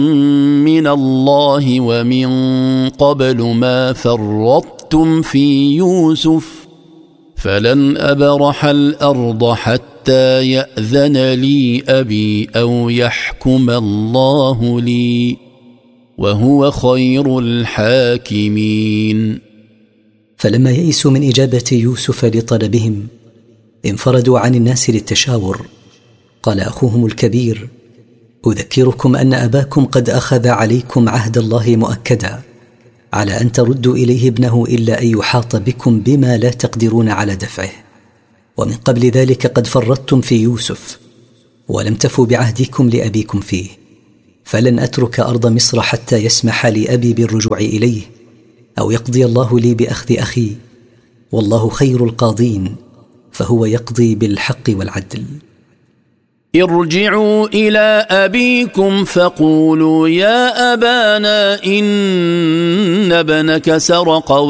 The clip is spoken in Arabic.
من الله ومن قبل ما فرطتم في يوسف فلن أبرح الأرض حتى يأذن لي أبي أو يحكم الله لي وهو خير الحاكمين. فلما يئسوا من إجابة يوسف لطلبهم انفردوا عن الناس للتشاور. قال أخوهم الكبير: أذكركم أن أباكم قد أخذ عليكم عهد الله مؤكدا على أن تردوا إليه ابنه إلا أن يحاط بكم بما لا تقدرون على دفعه، ومن قبل ذلك قد فرطتم في يوسف ولم تفوا بعهدكم لأبيكم فيه، فلن أترك أرض مصر حتى يسمح لي أبي بالرجوع إليه أو يقضي الله لي بأخذ أخي، والله خير القاضين فهو يقضي بالحق والعدل. ارجعوا إلى أبيكم فقولوا يا أبانا إن ابنك سرق